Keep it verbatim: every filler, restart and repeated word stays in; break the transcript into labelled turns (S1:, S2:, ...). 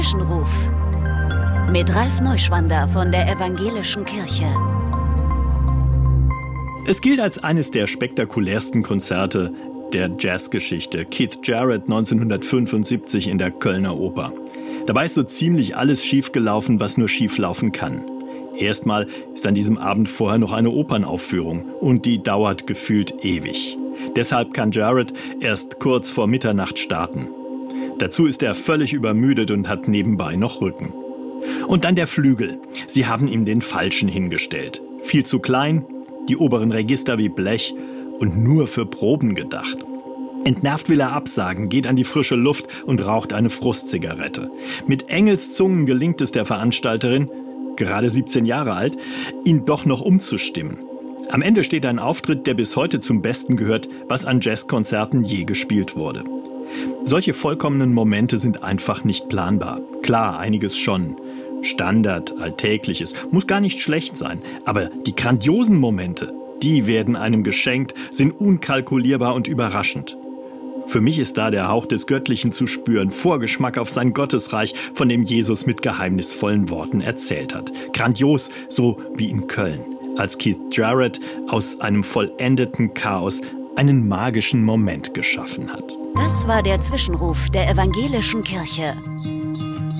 S1: Zwischenruf mit Ralf Neuschwander von der Evangelischen Kirche.
S2: Es gilt als eines der spektakulärsten Konzerte der Jazzgeschichte. Keith Jarrett neunzehnhundertfünfundsiebzig in der Kölner Oper. Dabei ist so ziemlich alles schiefgelaufen, was nur schieflaufen kann. Erstmal ist an diesem Abend vorher noch eine Opernaufführung und die dauert gefühlt ewig. Deshalb kann Jarrett erst kurz vor Mitternacht starten. Dazu ist er völlig übermüdet und hat nebenbei noch Rücken. Und dann der Flügel. Sie haben ihm den falschen hingestellt. Viel zu klein, die oberen Register wie Blech und nur für Proben gedacht. Entnervt will er absagen, geht an die frische Luft und raucht eine Frustzigarette. Mit Engelszungen gelingt es der Veranstalterin, gerade siebzehn Jahre alt, ihn doch noch umzustimmen. Am Ende steht ein Auftritt, der bis heute zum Besten gehört, was an Jazzkonzerten je gespielt wurde. Solche vollkommenen Momente sind einfach nicht planbar. Klar, einiges schon. Standard, Alltägliches, muss gar nicht schlecht sein. Aber die grandiosen Momente, die werden einem geschenkt, sind unkalkulierbar und überraschend. Für mich ist da der Hauch des Göttlichen zu spüren, Vorgeschmack auf sein Gottesreich, von dem Jesus mit geheimnisvollen Worten erzählt hat. Grandios, so wie in Köln, als Keith Jarrett aus einem vollendeten Chaos einen magischen Moment geschaffen hat.
S1: Das war der Zwischenruf der Evangelischen Kirche.